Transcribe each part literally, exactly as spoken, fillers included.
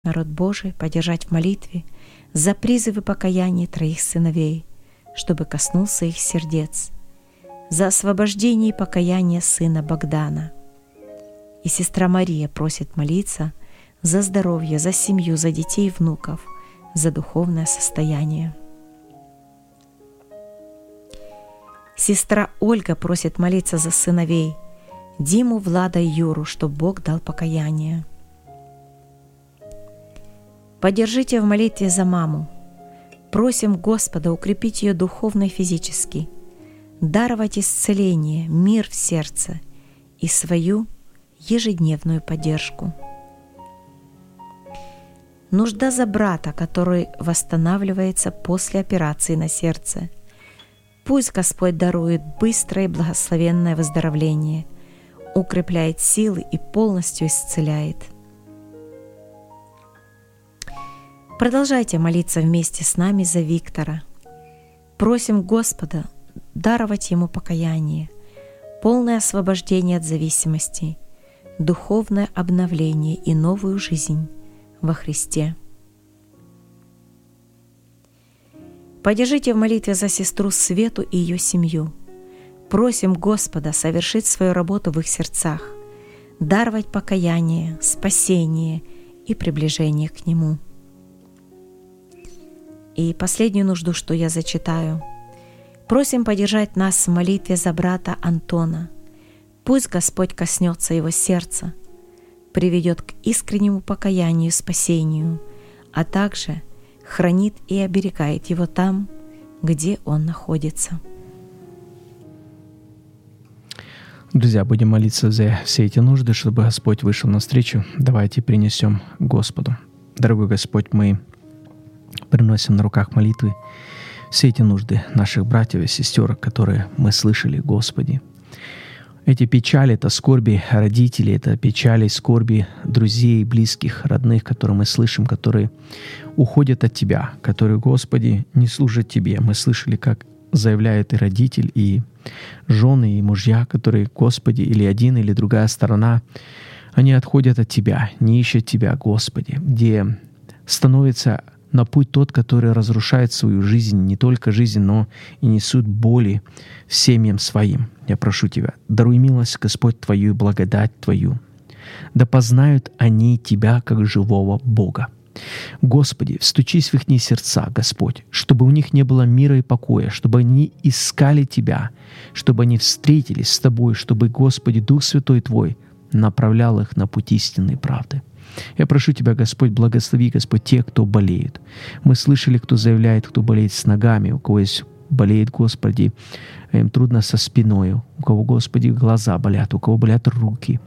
народ Божий поддержать в молитве за призывы покаяния троих сыновей, чтобы коснулся их сердец, за освобождение и покаяние сына Богдана. И сестра Мария просит молиться за здоровье, за семью, за детей и внуков, за духовное состояние. Сестра Ольга просит молиться за сыновей Диму, Влада и Юру, чтобы Бог дал покаяние. Поддержите в молитве за маму. Просим Господа укрепить ее духовно и физически, даровать исцеление, мир в сердце и свою ежедневную поддержку. Нужда за брата, который восстанавливается после операции на сердце. Пусть Господь дарует быстрое и благословенное выздоровление, укрепляет силы и полностью исцеляет. Продолжайте молиться вместе с нами за Виктора. Просим Господа даровать ему покаяние, полное освобождение от зависимости, духовное обновление и новую жизнь во Христе. Поддержите в молитве за сестру Свету и ее семью. Просим Господа совершить свою работу в их сердцах, даровать покаяние, спасение и приближение к Нему. И последнюю нужду, что я зачитаю. Просим поддержать нас в молитве за брата Антона. Пусть Господь коснется его сердца, приведет к искреннему покаянию и спасению, а также хранит и оберегает его там, где он находится. Друзья, будем молиться за все эти нужды, чтобы Господь вышел навстречу. Давайте принесем Господу. Дорогой Господь, мы приносим на руках молитвы все эти нужды наших братьев и сестер, которые мы слышали, Господи. Эти печали, это скорби родителей, это печали и скорби друзей, близких, родных, которые мы слышим, которые уходят от Тебя, которые, Господи, не служат Тебе. Мы слышали, как заявляет и родитель, и жены, и мужья, которые, Господи, или один, или другая сторона, они отходят от Тебя, не ищут Тебя, Господи, где становится на путь тот, который разрушает свою жизнь, не только жизнь, но и несут боли семьям своим. Я прошу Тебя, даруй милость, Господь, Твою и благодать Твою. Да познают они Тебя, как живого Бога. Господи, встучись в их сердца, Господь, чтобы у них не было мира и покоя, чтобы они искали Тебя, чтобы они встретились с Тобой, чтобы, Господи, Дух Святой Твой направлял их на путь истинной правды. Я прошу Тебя, Господь, благослови, Господь, тех, кто болеет. Мы слышали, кто заявляет, кто болеет с ногами, у кого есть болеет, Господи, им трудно со спиной, у кого, Господи, глаза болят, у кого болят руки,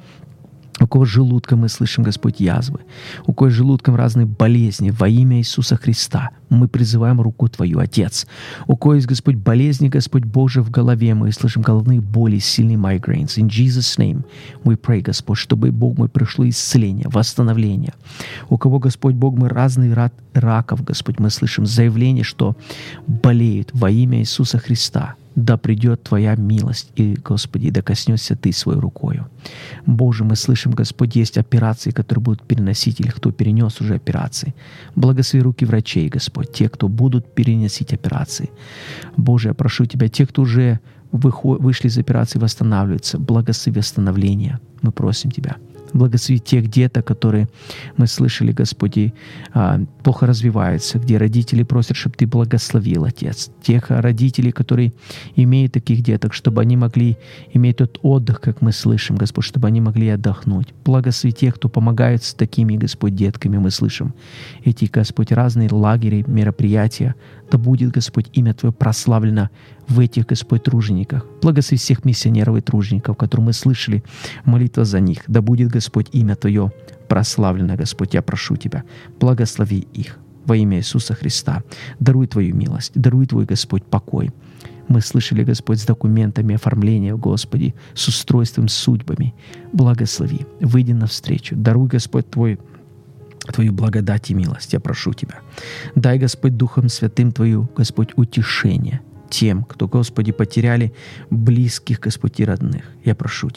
у кого желудком мы слышим, Господь, язвы, у кого желудком разные болезни. Во имя Иисуса Христа мы призываем руку Твою, Отец. У кого есть, Господь, болезни, Господь Божий, в голове, мы слышим головные боли, сильные migraines. In Jesus' name we pray, Господь, чтобы, Бог мой, пришло исцеление, восстановление. У кого, Господь, Бог мой, разный рад раков, Господь, мы слышим заявление, что болеют во имя Иисуса Христа. Да придет Твоя милость, и, Господи, да коснешься Ты своей рукою. Боже, мы слышим, Господь, есть операции, которые будут переносить, или кто перенес уже операции. Благослови руки врачей, Господь, те, кто будут переносить операции. Боже, я прошу Тебя, те, кто уже выход, вышли из операции, восстанавливаются, благослови восстановление. Мы просим Тебя. Благослови тех деток, которые мы слышали, Господи, плохо развиваются, где родители просят, чтобы Ты благословил, Отец. Тех родителей, которые имеют таких деток, чтобы они могли иметь тот отдых, как мы слышим, Господь, чтобы они могли отдохнуть. Благослови тех, кто помогает с такими, Господь, детками, мы слышим. Эти, Господь, разные лагеря, мероприятия. Да будет, Господь, имя Твое прославлено в этих, Господь, тружениках. Благослови всех миссионеров и тружеников, которые мы слышали, молитва за них. Да будет, Господь, имя Твое прославлено, Господь, я прошу Тебя, благослови их во имя Иисуса Христа. Даруй Твою милость, даруй Твой, Господь, покой. Мы слышали, Господь, с документами оформления, Господи, с устройством, судьбами. Благослови, выйди навстречу. Даруй, Господь, Твой Твою благодать и милость, я прошу Тебя. Дай, Господь, Духом Святым Твою, Господь, утешение тем, кто, Господи, потеряли близких, Господь, и родных. Я прошу Тебя.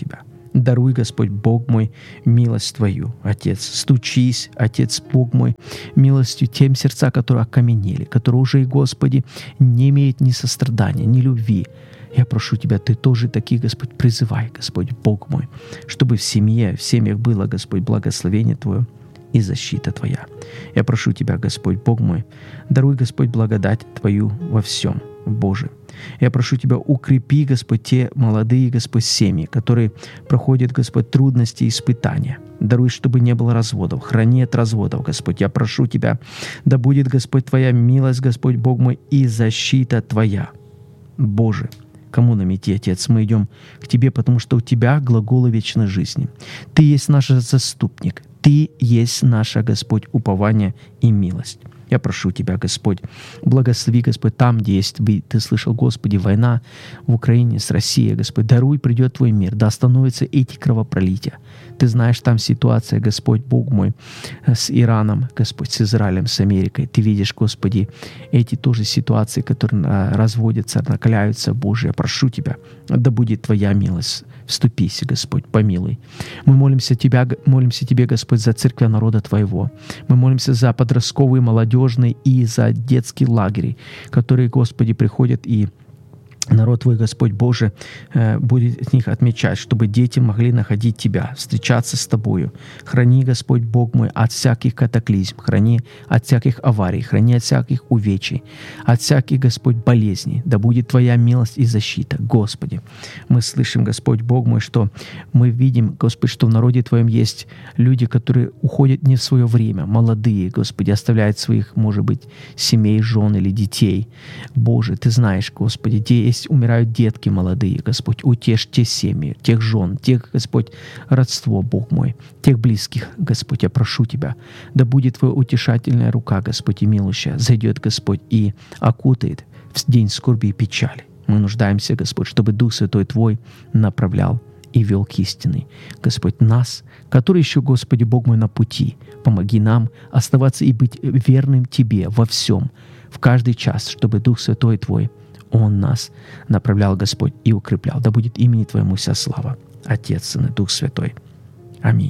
Даруй, Господь, Бог мой, милость Твою, Отец. Стучись, Отец, Бог мой, милостью тем сердца, которые окаменели, которые уже, Господи, не имеют ни сострадания, ни любви. Я прошу Тебя, Ты тоже такие, Господь, призывай, Господь, Бог мой, чтобы в семье, в семьях было, Господь, благословение Твое и защита Твоя. Я прошу Тебя, Господь, Бог мой, даруй, Господь, благодать Твою во всем, Боже. Я прошу Тебя, укрепи, Господь, те молодые, Господь, семьи, которые проходят, Господь, трудности и испытания. Даруй, чтобы не было разводов. Храни от разводов, Господь. Я прошу Тебя, да будет, Господь, Твоя милость, Господь, Бог мой, и защита Твоя. Боже, кому нам идти, Отец? Мы идем к Тебе, потому что у Тебя глаголы вечной жизни. Ты есть наш заступник. Ты есть наше, Господь, упование и милость. Я прошу Тебя, Господь, благослови, Господь, там, где есть, Ты слышал, Господи, война в Украине с Россией, Господь, даруй, придет Твой мир, да остановятся эти кровопролития. Ты знаешь, там ситуация, Господь, Бог мой, с Ираном, Господь, с Израилем, с Америкой. Ты видишь, Господи, эти тоже ситуации, которые разводятся, накаляются, Боже, я прошу Тебя, да будет Твоя милость. Вступись, Господь, помилуй. Мы молимся, Тебя, молимся Тебе, Господь, за церковь народа Твоего. Мы молимся за подростковые, молодежные и за детские лагеря, которые, Господи, приходят и народ Твой, Господь Боже, будет от них отмечать, чтобы дети могли находить Тебя, встречаться с Тобою. Храни, Господь Бог мой, от всяких катаклизм, храни от всяких аварий, храни от всяких увечий, от всяких, Господь, болезней. Да будет Твоя милость и защита, Господи. Мы слышим, Господь Бог мой, что мы видим, Господь, что в народе Твоем есть люди, которые уходят не в свое время, молодые, Господи, оставляют своих, может быть, семей, жен или детей. Боже, Ты знаешь, Господи, где есть умирают детки молодые, Господь, утешь те семьи, тех жен, тех, Господь, родство, Бог мой, тех близких, Господь, я прошу Тебя, да будет Твоя утешательная рука, Господь, и милущая, зайдет, Господь, и окутает в день скорби и печали. Мы нуждаемся, Господь, чтобы Дух Святой Твой направлял и вел к истине. Господь, нас, которые еще, Господи, Бог мой, на пути, помоги нам оставаться и быть верным Тебе во всем, в каждый час, чтобы Дух Святой Твой Он нас направлял, Господь, и укреплял. Да будет имени Твоему вся слава. Отец, Сын и Дух Святой. Аминь.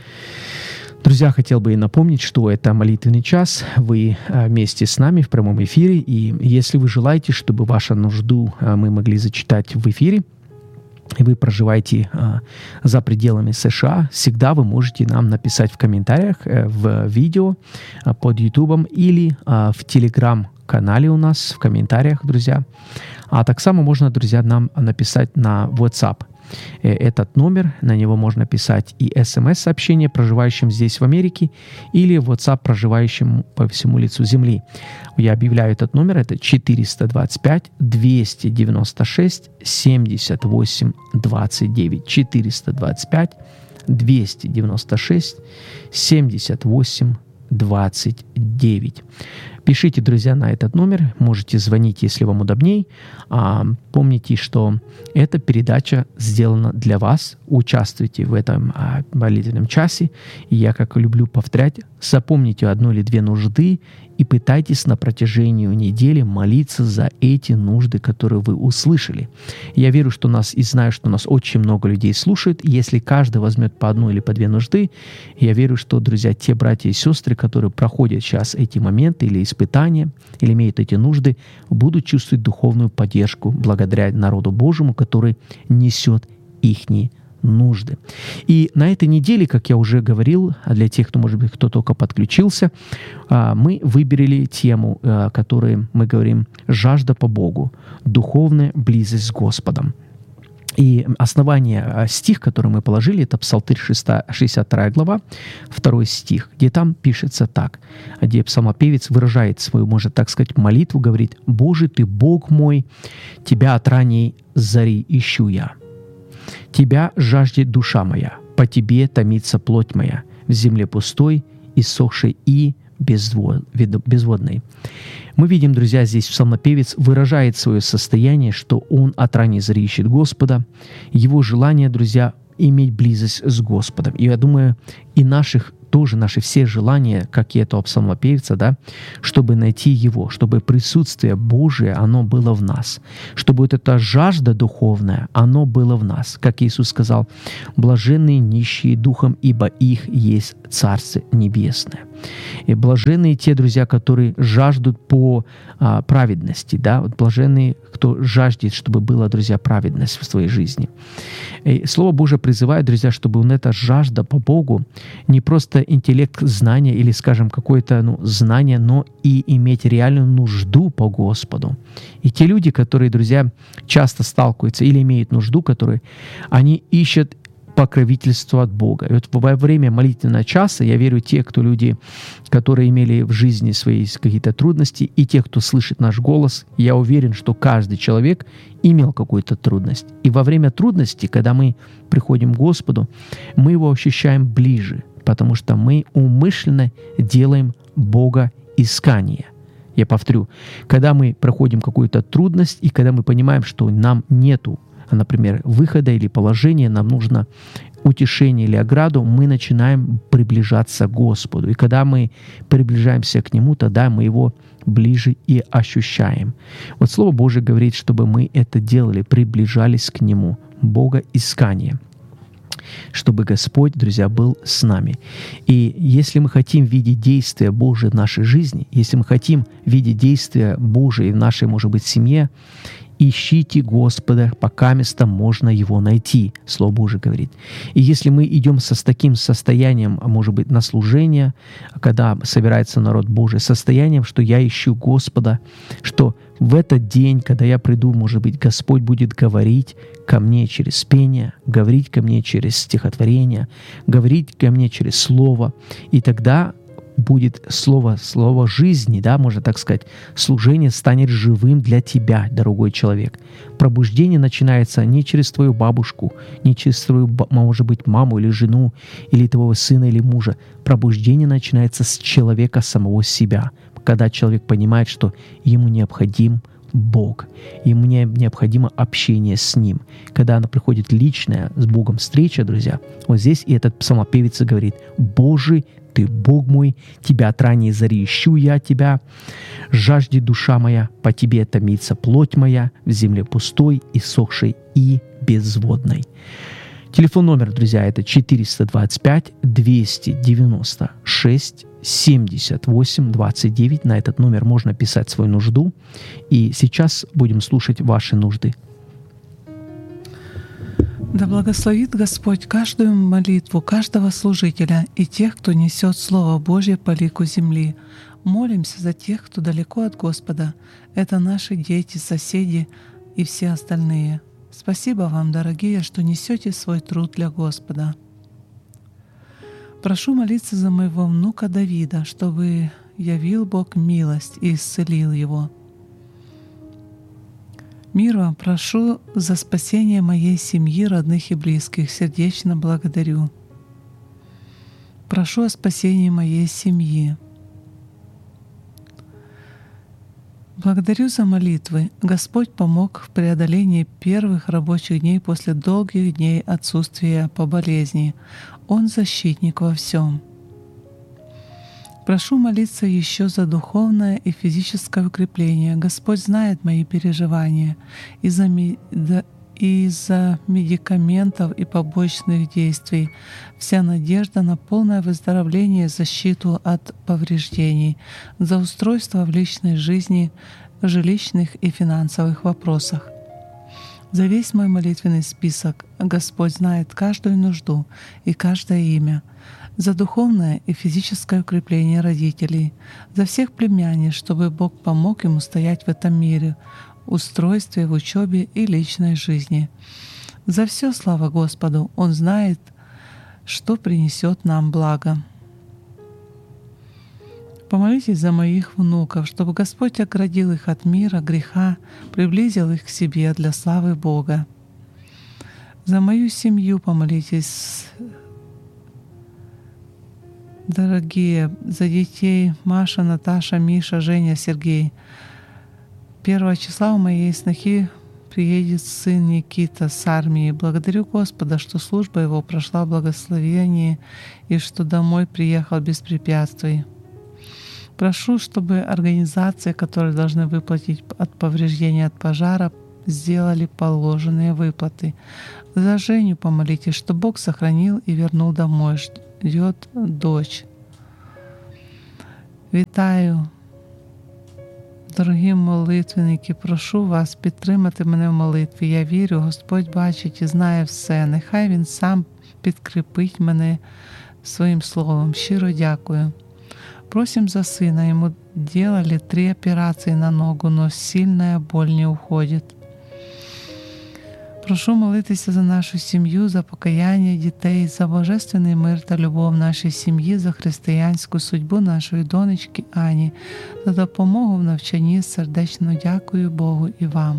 Друзья, хотел бы и напомнить, что это молитвенный час. Вы вместе с нами в прямом эфире. И если вы желаете, чтобы вашу нужду мы могли зачитать в эфире, и вы проживаете а, за пределами США, всегда вы можете нам написать в комментариях э, в видео а, под YouTube или а, в Telegram-канале у нас в комментариях, друзья. А так само можно, друзья, нам написать на WhatsApp. Э, этот номер, на него можно писать и эс эм эс-сообщение проживающим здесь в Америке или WhatsApp проживающим по всему лицу земли. Я объявляю этот номер, это четыреста двадцать пять двести девяносто шесть семьдесят восемь двадцать девять. четыреста двадцать пять двести девяносто шесть семьдесят восемь двадцать девять. Пишите, друзья, на этот номер, можете звонить, если вам удобней. А, помните, что эта передача сделана для вас. Участвуйте в этом а, молитвенном часе. И я, как люблю повторять, запомните одну или две нужды и пытайтесь на протяжении недели молиться за эти нужды, которые вы услышали. Я верю, что нас и знаю, что нас очень много людей слушает. И если каждый возьмет по одной или по две нужды, я верю, что, друзья, те братья и сестры, которые проходят сейчас эти моменты или испытания, или имеют эти нужды, будут чувствовать духовную поддержку благодаря народу Божьему, который несет ихние нужды. И на этой неделе, как я уже говорил, для тех, кто, может быть, кто только подключился, мы выбрали тему, которой мы говорим «Жажда по Богу. Духовная близость с Господом». И основание, стих, который мы положили, это Псалтырь шестьдесят вторая глава, второй стих, где там пишется так, где псалмопевец выражает свою, может так сказать, молитву, говорит: «Боже, Ты Бог мой, Тебя от ранней зари ищу я. Тебя жаждет душа моя, по Тебе томится плоть моя, в земле пустой, иссохшей и безводной». Мы видим, друзья, здесь псалмопевец выражает свое состояние, что он от ранней зари ищет Господа. Его желание, друзья, иметь близость с Господом. И я думаю, и наших тоже наши все желания, как и этого псалмопевца, да, чтобы найти Его, чтобы присутствие Божие, оно было в нас, чтобы вот эта жажда духовная, оно было в нас. Как Иисус сказал, «Блаженные нищие духом, ибо их есть Царство Небесное». И блаженные те, друзья, которые жаждут по а, праведности, да, вот блаженные, кто жаждет, чтобы была, друзья, праведность в своей жизни. И Слово Божие призывает, друзья, чтобы вот эта жажда по Богу не просто интеллект знания или, скажем, какое-то ну, знание, но и иметь реальную нужду по Господу. И те люди, которые, друзья, часто сталкиваются или имеют нужду, которые они ищут покровительство от Бога. И вот во время молитвенного часа, я верю, те, кто люди, которые имели в жизни свои какие-то трудности, и те, кто слышит наш голос, я уверен, что каждый человек имел какую-то трудность. И во время трудности, когда мы приходим к Господу, мы Его ощущаем ближе, потому что мы умышленно делаем Бога искание. Я повторю, когда мы проходим какую-то трудность, и когда мы понимаем, что нам нету, например, выхода или положения, нам нужно утешение или ограду, мы начинаем приближаться к Господу. И когда мы приближаемся к Нему, тогда мы Его ближе и ощущаем. Вот Слово Божие говорит, чтобы мы это делали, приближались к Нему, Бога искание, чтобы Господь, друзья, был с нами. И если мы хотим видеть действия Божие в нашей жизни, если мы хотим видеть действия Божие в нашей, может быть, семье, ищите Господа, пока место можно Его найти, Слово Божие говорит. И если мы идем со, с таким состоянием, может быть, на служение, когда собирается народ Божий, состоянием, что я ищу Господа, что в этот день, когда я приду, может быть, Господь будет говорить ко мне через пение, говорить ко мне через стихотворение, говорить ко мне через Слово, и тогда будет слово, слово жизни, да, можно так сказать, служение станет живым для тебя, дорогой человек. Пробуждение начинается не через твою бабушку, не через твою, может быть, маму или жену, или твоего сына или мужа. Пробуждение начинается с человека самого себя, когда человек понимает, что ему необходим Бог, ему необходимо общение с Ним. Когда она приходит личная с Богом встреча, друзья, вот здесь и этот псалмопевец говорит: «Божий, Ты, Бог мой, Тебя от ранней зари ищу я Тебя, жаждет душа моя, по Тебе томится плоть моя, в земле пустой, иссохшей и безводной». Телефон номер, друзья, это четыреста двадцать пять двести девяносто шесть семьдесят восемь двадцать девять. На этот номер можно писать свою нужду. И сейчас будем слушать ваши нужды. Да благословит Господь каждую молитву каждого служителя и тех, кто несет Слово Божье по лику земли. Молимся за тех, кто далеко от Господа. Это наши дети, соседи и все остальные. Спасибо вам, дорогие, что несете свой труд для Господа. Прошу молиться за моего внука Давида, чтобы явил Бог милость и исцелил его. Мир вам, прошу за спасение моей семьи, родных и близких. Сердечно благодарю. Прошу о спасении моей семьи. Благодарю за молитвы. Господь помог в преодолении первых рабочих дней после долгих дней отсутствия по болезни. Он защитник во всем. Прошу молиться еще за духовное и физическое укрепление. Господь знает мои переживания из-за ми... из-за медикаментов и побочных действий. Вся надежда на полное выздоровление и защиту от повреждений, за устройство в личной жизни, жилищных и финансовых вопросах. За весь мой молитвенный список Господь знает каждую нужду и каждое имя. За духовное и физическое укрепление родителей, за всех племянниц, чтобы Бог помог им устоять в этом мире, устройстве, в учебе и личной жизни. За все слава Господу, Он знает, что принесет нам благо. Помолитесь за моих внуков, чтобы Господь оградил их от мира, греха, приблизил их к себе для славы Бога. За мою семью помолитесь, дорогие, за детей Маша, Наташа, Миша, Женя, Сергей. Первого числа у моей снохи приедет сын Никита с армией. Благодарю Господа, что служба его прошла в благословении и что домой приехал без препятствий. Прошу, чтобы организации, которые должны выплатить от повреждения от пожара, сделали положенные выплаты. За Женю помолитесь, что Бог сохранил и вернул домой. Ждет дочь. Вітаю, дорогі молитвенники, прошу вас підтримати мене в молитві. Я вірю, Господь бачить і знає все. Нехай Він сам підкріпить мене своїм словом. Щиро дякую. Просим за сына. Ему делали три операции на ногу, но сильная боль не уходит. Прошу молитися за нашу сім'ю, за покаяння дітей, за божественний мир та любов нашій сім'ї, за християнську судьбу нашої донечки Ані, за допомогу в навчанні. Сердечно дякую Богу и вам.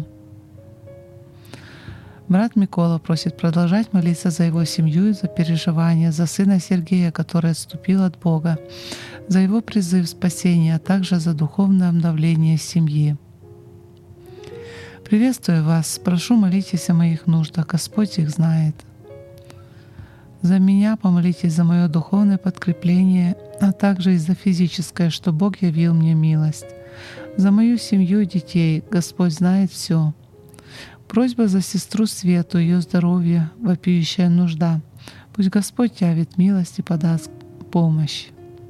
Брат Микола просит продолжать молиться за его семью и за переживания, за сына Сергея, который отступил от Бога, за его призыв спасения, а также за духовное обновление семьи. Приветствую вас, прошу молитесь о моих нуждах, Господь их знает. За меня помолитесь за мое духовное подкрепление, а также и за физическое, что Бог явил мне милость. За мою семью и детей, Господь знает все. Просьба за сестру Свету, ее здоровье, вопиющая нужда. Пусть Господь явит милость и подаст помощь.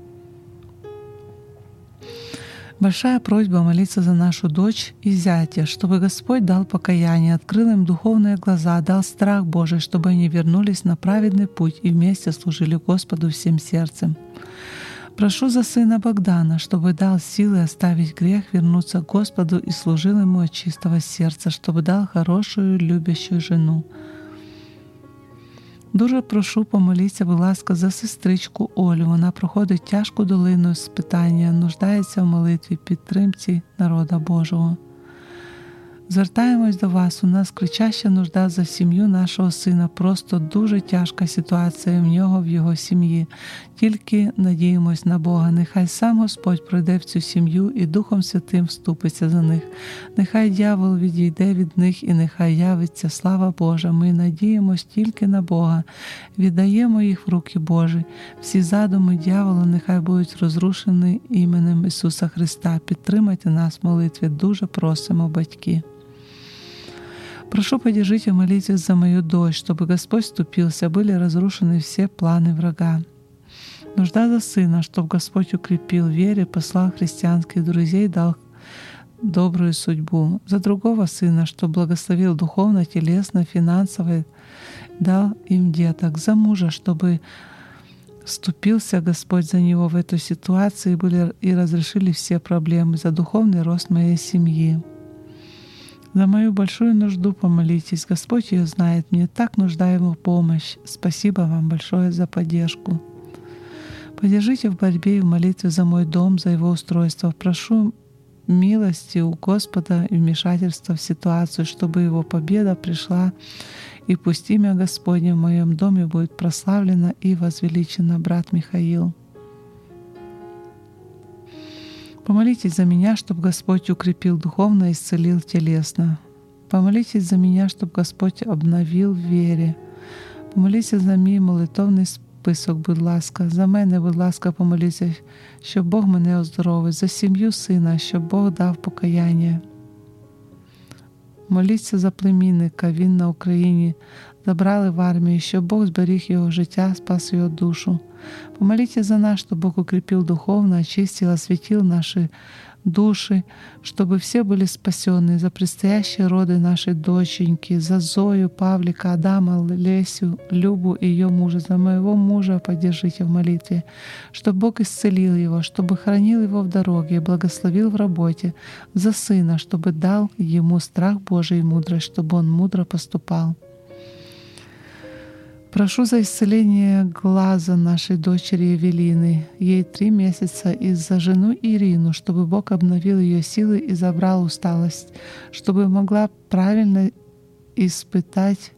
Большая просьба молиться за нашу дочь и зятя, чтобы Господь дал покаяние, открыл им духовные глаза, дал страх Божий, чтобы они вернулись на праведный путь и вместе служили Господу всем сердцем. Прошу за сына Богдана, чтобы дал силы оставить грех, вернуться к Господу и служил ему от чистого сердца, чтобы дал хорошую, любящую жену. Дуже прошу помоліться, будь ласка, за сестричку Олю. Вона проходить тяжку долину спитання, нуждається в молитві, підтримці народа Божого. Звертаємось до вас, у нас кричаща нужда за сім'ю нашого сина, просто дуже тяжка ситуація в нього, в його сім'ї. Тільки надіємось на Бога. Нехай сам Господь пройде в цю сім'ю і Духом Святим вступиться за них. Нехай дьявол відійде від них і нехай явиться слава Божа. Ми надіємось тільки на Бога. Віддаємо їх в руки Божі. Всі задуми дьявола нехай будуть розрушені іменем Ісуса Христа. Підтримайте нас в молитві. Дуже просимо, батьки. Прошу, поддержите в молитве за мою дочь, чтобы Господь вступился, были разрушены все планы врага. Нужда за сына, чтобы Господь укрепил в вере, послал христианских друзей, дал добрую судьбу. За другого сына, чтобы благословил духовно, телесно, финансово, дал им деток. За мужа, чтобы вступился Господь за него в эту ситуацию и, были, и разрешили все проблемы. За духовный рост моей семьи. За мою большую нужду помолитесь. Господь ее знает. Мне так нуждаема в помощь. Спасибо вам большое за поддержку. Поддержите в борьбе и в молитве за мой дом, за его устройство. Прошу милости у Господа и вмешательства в ситуацию, чтобы его победа пришла, и пусть имя Господне в моем доме будет прославлено и возвеличено. Брат Михаил. Помолитесь за меня, чтобы Господь укрепил духовно и исцелил телесно. Помолитесь за меня, чтобы Господь обновил в вере. Помоліться за мій молитовний список, будь ласка. За мене, будь ласка, помоліться, щоб Бог мене оздоровив. За сім'ю сина, щоб Бог дав покаяння. Моліться за племінника, він на Україні. Забрали в армію, щоб Бог зберіг його життя, спас його душу. Помолитесь за нас, чтобы Бог укрепил духовно, очистил, осветил наши души, чтобы все были спасены, за предстоящие роды нашей доченьки, за Зою, Павлика, Адама, Лесю, Любу и ее мужа, за моего мужа поддержите в молитве, чтобы Бог исцелил его, чтобы хранил его в дороге, благословил в работе, за сына, чтобы дал ему страх Божий и мудрость, чтобы он мудро поступал. Прошу за исцеление глаза нашей дочери Евелины. Ей три месяца, и за жену Ирину, чтобы Бог обновил ее силы и забрал усталость, чтобы могла правильно испытать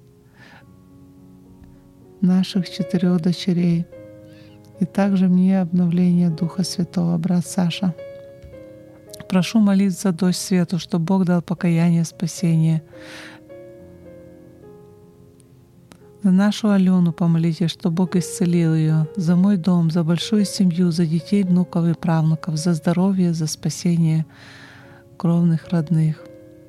наших четырех дочерей. И также мне обновление Духа Святого, брат Саша. Прошу молиться за дочь Свету, чтобы Бог дал покаяние, спасение. За нашу Алену помолитесь, что Бог исцелил ее, за мой дом, за большую семью, за детей, внуков и правнуков, за здоровье, за спасение кровных родных.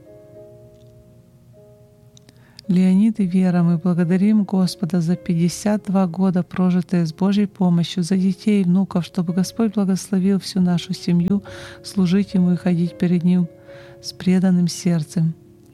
Леонид и Вера, мы благодарим Господа за пятьдесят два года, прожитые с Божьей помощью, за детей и внуков, чтобы Господь благословил всю нашу семью, служить Ему и ходить перед Ним с преданным сердцем.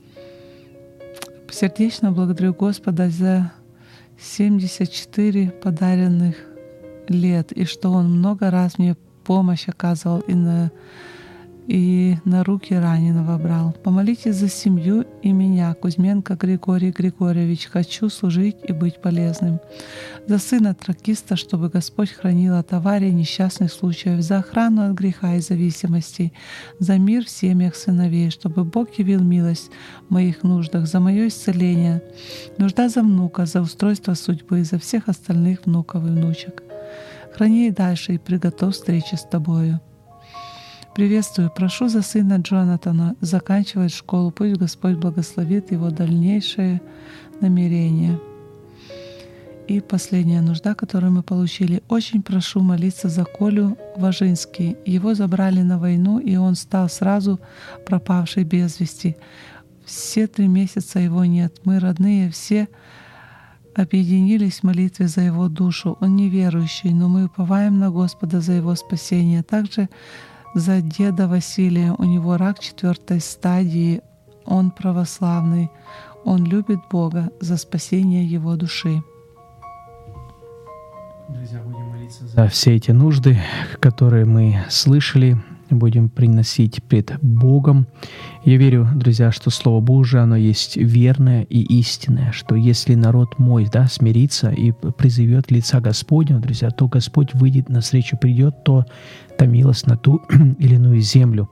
Сердечно благодарю Господа за семьдесят четыре подаренных лет, и что Он много раз мне помощь оказывал и на, и на руки раненого брал. Помолитесь за семью и меня, Кузьменко Григорий Григорьевич. Хочу служить и быть полезным. За сына тракиста, чтобы Господь хранил от аварий, несчастных случаев, за охрану от греха и зависимостей, за мир в семьях сыновей, чтобы Бог явил милость в моих нуждах, за мое исцеление, нужда за внука, за устройство судьбы, за всех остальных внуков и внучек. Храни и дальше и приготовь встречи с Тобою. Приветствую, прошу за сына Джонатана заканчивать школу. Пусть Господь благословит его дальнейшее намерение. И последняя нужда, которую мы получили. Очень прошу молиться за Колю Важинский. Его забрали на войну, и он стал сразу пропавший без вести. Все три месяца его нет. Мы, родные, все объединились в молитве за его душу. Он неверующий, но мы уповаем на Господа за его спасение. Также за деда Василия. У него рак четвертой стадии. Он православный. Он любит Бога за спасение его души. Друзья, будем молиться за все эти нужды, которые мы слышали, будем приносить пред Богом. Я верю, друзья, что Слово Божие, оно есть верное и истинное, что если народ мой, да, смирится и призовет лица Господня, друзья, то Господь выйдет навстречу, придет, то та милость на ту или иную землю.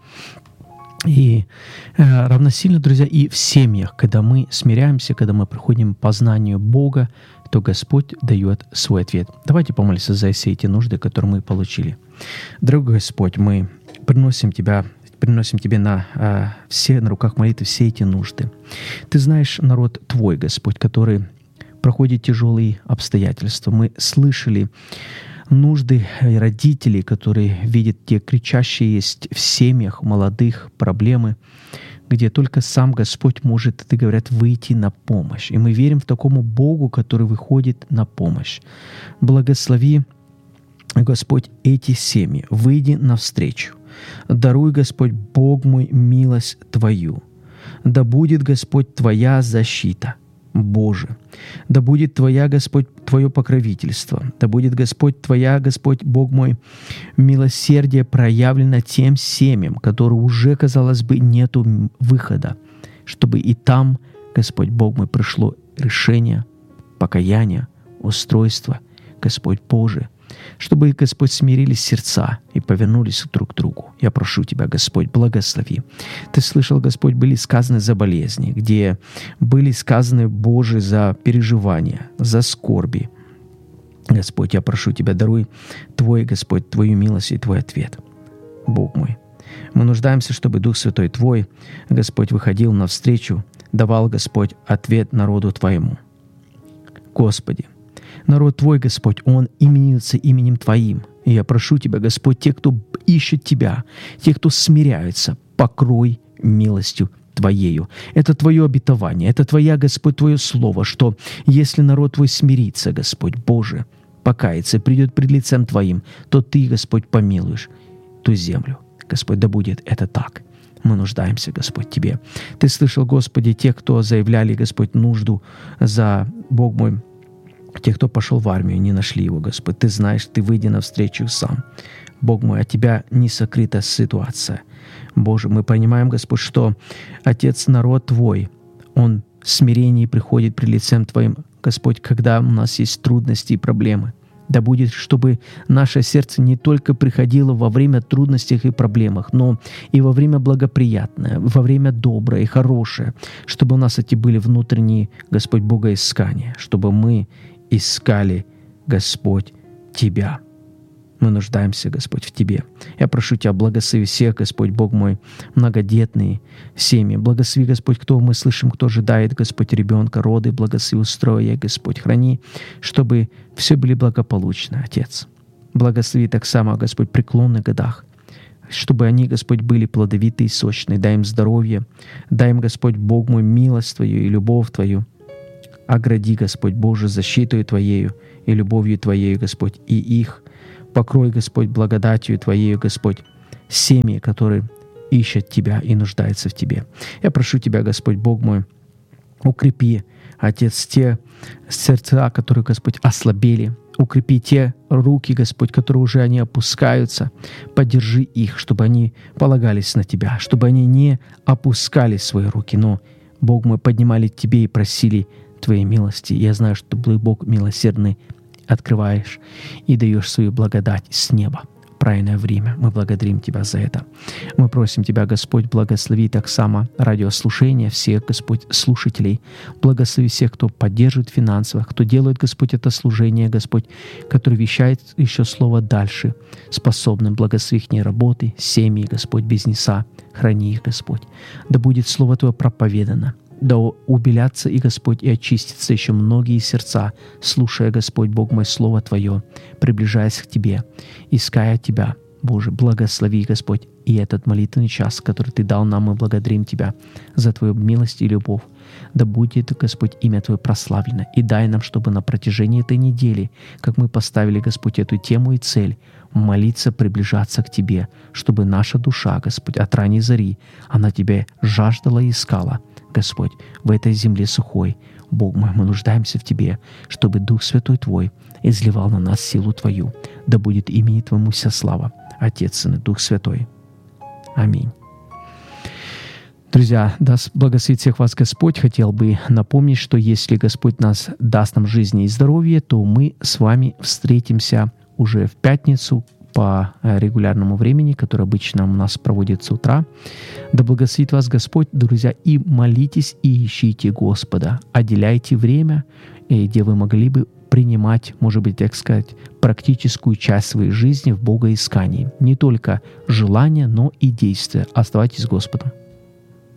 И э, равносильно, друзья, и в семьях, когда мы смиряемся, когда мы приходим к познанию Бога, то Господь дает свой ответ. Давайте помолимся за все эти нужды, которые мы получили. Дорогой Господь, мы приносим Тебя, приносим Тебе на э, все на руках молитвы все эти нужды. Ты знаешь народ Твой, Господь, который проходит тяжелые обстоятельства. Мы слышали нужды родителей, которые видят те кричащие есть в семьях молодых проблемы, где только сам Господь может, ты говорят, выйти на помощь. И мы верим в такому Богу, который выходит на помощь. Благослови, Господь, эти семьи. Выйди навстречу. Даруй, Господь, Бог мой, милость Твою. Да будет, Господь, Твоя защита, Боже. Да будет Твоя, Господь, Твое покровительство. Да будет, Господь, Твоя, Господь, Бог мой, милосердие проявлено тем семьям, которые уже, казалось бы, нету выхода, чтобы и там, Господь, Бог мой, пришло решение, покаяние, устройство, Господь Боже, чтобы, Господь, смирились сердца и повернулись друг к другу. Я прошу Тебя, Господь, благослови. Ты слышал, Господь, были сказаны за болезни, где были сказаны, Боже, за переживания, за скорби. Господь, я прошу Тебя, даруй Твой, Господь, Твою милость и Твой ответ. Бог мой, мы нуждаемся, чтобы Дух Святой Твой, Господь, выходил навстречу, давал, Господь, ответ народу Твоему. Господи, народ Твой, Господь, он именуется именем Твоим. И я прошу Тебя, Господь, те, кто ищет Тебя, те, кто смиряются, покрой милостью Твоею. Это Твое обетование, это Твоя, Господь, Твое Слово, что если народ Твой смирится, Господь, Боже, покается, придет пред лицем Твоим, то Ты, Господь, помилуешь ту землю. Господь, да будет это так. Мы нуждаемся, Господь, Тебе. Ты слышал, Господи, тех, кто заявляли, Господь, нужду за, Бог мой, те, кто пошел в армию, не нашли его, Господь. Ты знаешь, Ты выйди навстречу сам. Бог мой, от Тебя не сокрыта ситуация. Боже, мы понимаем, Господь, что Отец, народ Твой, он в смирении приходит пред лицем Твоим, Господь, когда у нас есть трудности и проблемы. Да будет, чтобы наше сердце не только приходило во время трудностей и проблемах, но и во время благоприятное, во время доброе и хорошее, чтобы у нас эти были внутренние, Господь, богоискания, чтобы мы искали, Господь, Тебя. Мы нуждаемся, Господь, в Тебе. Я прошу Тебя, благослови всех, Господь, Бог мой, многодетные семьи. Благослови, Господь, кто мы слышим, кто ожидает, Господь, ребенка, роды, благослови устроя, Господь, храни, чтобы все были благополучно, Отец. Благослови так само, Господь, в преклонных годах, чтобы они, Господь, были плодовитые и сочные. Дай им здоровье, дай им, Господь, Бог мой, милость Твою и любовь Твою. Огради, Господь Боже, защитою Твоею и любовью Твоею, Господь, и их. Покрой, Господь, благодатью Твоею, Господь, семьи, которые ищут Тебя и нуждаются в Тебе. Я прошу Тебя, Господь, Бог мой, укрепи, Отец, те сердца, которые, Господь, ослабели. Укрепи те руки, Господь, которые уже они опускаются. Поддержи их, чтобы они полагались на Тебя, чтобы они не опускали свои руки, но, Бог мой, поднимали к Тебе и просили Твоей милости. Я знаю, что Ты, Бог милосердный, открываешь и даешь свою благодать с неба в правильное время. Мы благодарим Тебя за это. Мы просим Тебя, Господь, благослови так само радиослушание всех, Господь, слушателей. Благослови всех, кто поддерживает финансово, кто делает, Господь, это служение, Господь, который вещает еще Слово дальше, способным. Благослови их работы, семьи, Господь, бизнеса. Храни их, Господь. Да будет Слово Твое проповедано. Да убелятся и, Господь, и очистятся еще многие сердца, слушая, Господь, Бог мой, Слово Твое, приближаясь к Тебе, иская Тебя. Боже, благослови, Господь, и этот молитвенный час, который Ты дал нам, мы благодарим Тебя за Твою милость и любовь. Да будет, Господь, имя Твое прославлено. И дай нам, чтобы на протяжении этой недели, как мы поставили, Господь, эту тему и цель, молиться, приближаться к Тебе, чтобы наша душа, Господь, от ранней зари, она Тебя жаждала и искала. Господь, в этой земле сухой, Бог мой, мы нуждаемся в Тебе, чтобы Дух Святой Твой изливал на нас силу Твою. Да будет имени Твоему вся слава, Отец, Сын и Дух Святой. Аминь. Друзья, да благословит всех вас Господь. Хотел бы напомнить, что если Господь нас даст нам жизни и здоровье, то мы с вами встретимся уже в пятницу по регулярному времени, которое обычно у нас проводится с утра. Да благословит вас Господь, друзья, и молитесь, и ищите Господа. Отделяйте время, где вы могли бы принимать, может быть, так сказать, практическую часть своей жизни в богоискании. Не только желания, но и действия. Оставайтесь с Господом.